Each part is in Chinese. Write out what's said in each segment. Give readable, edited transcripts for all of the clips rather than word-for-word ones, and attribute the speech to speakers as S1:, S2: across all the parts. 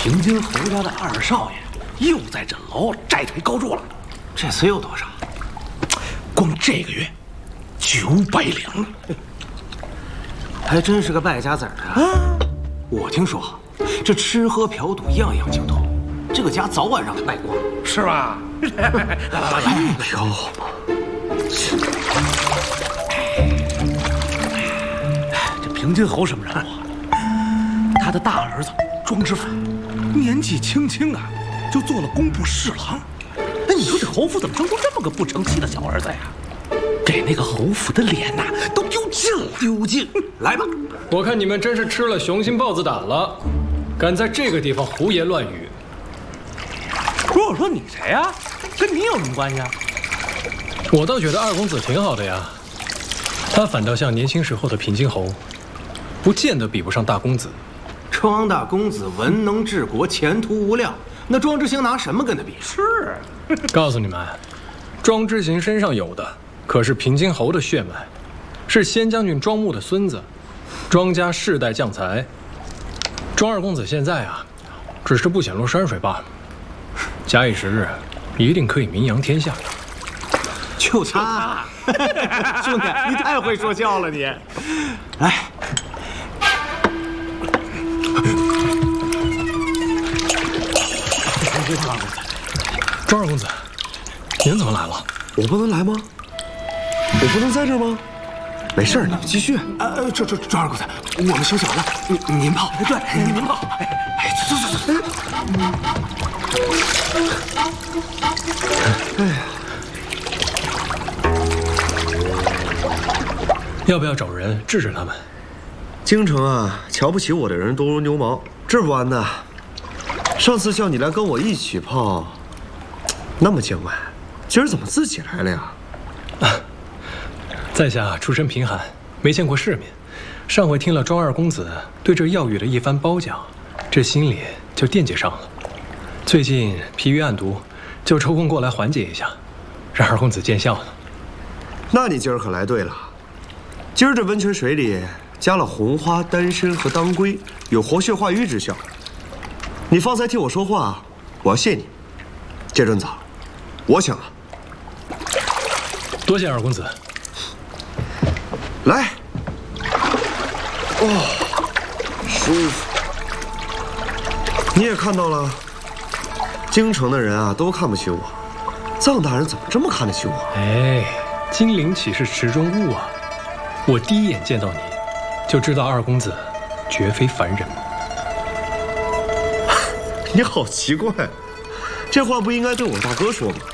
S1: 平津侯家的二少爷又在枕楼债台高筑了。
S2: 这次有多少？
S1: 光这个月900两了，
S2: 还真是个败家子儿啊！我听说这吃喝嫖赌样样精通，这个家早晚让他败光，
S1: 是吧？来，
S2: 嫖吧。
S1: 这平津侯什么人物？他的大儿子庄知府，年纪轻轻啊，就做了工部侍郎。哎，你说这侯府怎么生出这么个不成器的小儿子呀？给那个侯府的脸呐，都丢尽了。
S2: 丢尽！来吧，
S3: 我看你们真是吃了雄心豹子胆了，敢在这个地方胡言乱语。
S1: 不是我说你谁呀？跟你有什么关系啊？
S3: 我倒觉得二公子挺好的呀，他反倒像年轻时候的平津侯，不见得比不上大公子。
S2: 庄大公子文能治国，前途无量。那庄之行拿什么跟他比？
S1: 是，
S3: 告诉你们，庄之行身上有的可是平津侯的血脉，是先将军庄牧的孙子，庄家世代将才。庄二公子现在啊，只是不显露山水罢了。假以时日，一定可以名扬天下。
S2: 就他，兄弟，你太会说笑了你。来。
S3: 庄二公子，您怎么来了？
S4: 我不能来吗？我不能在这儿吗？没事儿，你们继续。
S2: 庄二公子，我们休息完了，您泡。
S1: 对，您泡。
S2: 走。
S4: 哎呀，
S3: 要不要找人治治他们？
S4: 京城啊，瞧不起我的人多如牛毛，治不完的。上次叫你来跟我一起泡，那么江晚，今儿怎么自己来了呀？
S3: 在下出身贫寒，没见过世面。上回听了庄二公子对这药浴的一番褒奖，这心里就惦记上了。最近疲于暗读，就抽空过来缓解一下，让二公子见笑了。
S4: 那你今儿可来对了，今儿这温泉水里加了红花、丹参和当归，有活血化瘀之效。你方才替我说话，我要谢你。这顿澡，我请了。
S3: 多谢二公子。
S4: 来，舒服。你也看到了，京城的人啊都看不起我，臧大人怎么这么看得起我？
S3: 哎，金陵岂是池中物啊！我第一眼见到你，就知道二公子绝非凡人。
S4: 你好奇怪，这话不应该对我大哥说吗？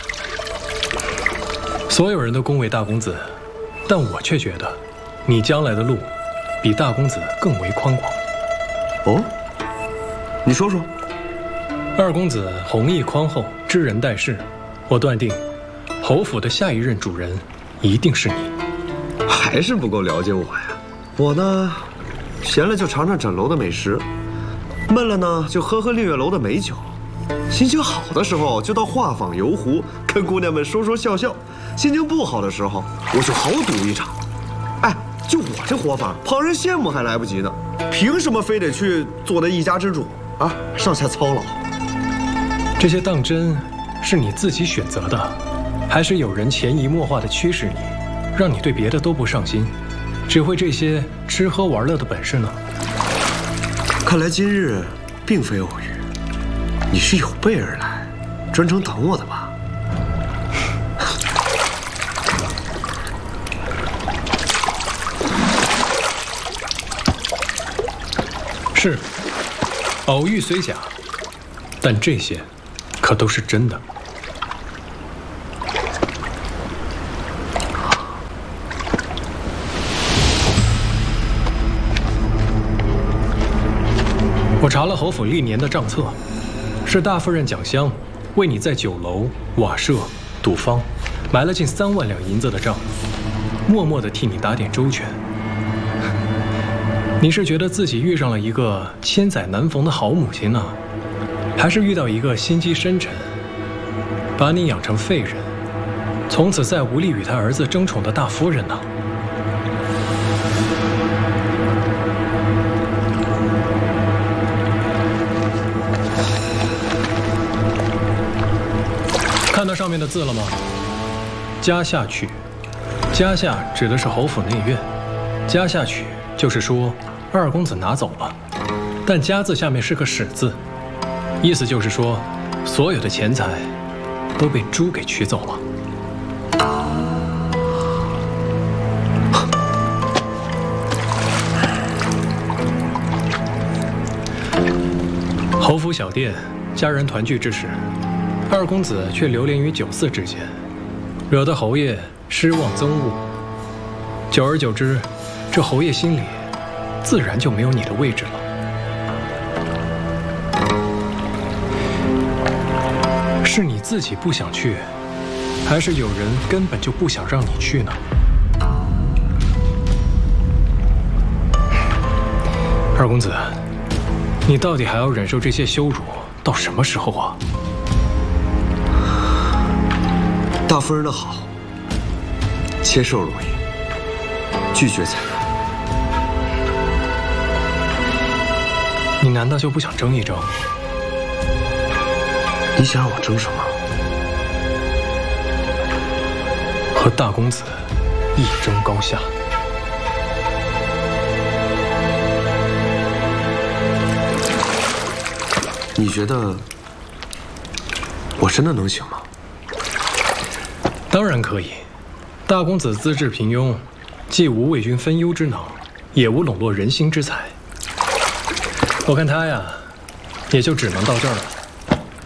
S3: 所有人都恭维大公子，但我却觉得，你将来的路，比大公子更为宽广。
S4: 哦，你说说。
S3: 二公子弘毅宽厚，知人待事，我断定，侯府的下一任主人一定是你。
S4: 还是不够了解我呀。我呢，闲了就尝尝枕楼的美食，闷了呢就喝喝丽月楼的美酒，心情好的时候就到画舫游湖，跟姑娘们说说笑笑；心情不好的时候，我就豪赌一场。哎，就我这活法，旁人羡慕还来不及呢，凭什么非得去做那一家之主啊？上下操劳。
S3: 这些当真是你自己选择的，还是有人潜移默化地驱使你，让你对别的都不上心，只会这些吃喝玩乐的本事呢？
S4: 看来今日并非偶遇，你是有备而来，专程等我的吧？
S3: 是，偶遇虽假，但这些可都是真的。我查了侯府历年的账册，是大夫人蒋香为你在酒楼、瓦舍、赌坊埋了近3万两银子的账，默默地替你打点周全。你是觉得自己遇上了一个千载难逢的好母亲呢，还是遇到一个心机深沉，把你养成废人，从此再无力与他儿子争宠的大夫人呢？ 字了吗？家下曲，家下指的是侯府内院，家下曲就是说二公子拿走了，但家字下面是个史字，意思就是说所有的钱财都被猪给取走了。侯府小店，家人团聚之时，二公子却流连于酒肆之间，惹得侯爷失望憎恶。久而久之，这侯爷心里自然就没有你的位置了。是你自己不想去，还是有人根本就不想让你去呢？二公子，你到底还要忍受这些羞辱到什么时候啊？
S4: 大夫人的好，切受如意，拒绝才难。
S3: 你难道就不想争一争？
S4: 你想让我争什么？
S3: 和大公子一争高下。
S4: 你觉得我真的能行吗？
S3: 当然可以。大公子资质平庸，既无为君分忧之能，也无笼络人心之才。我看他呀，也就只能到这儿了。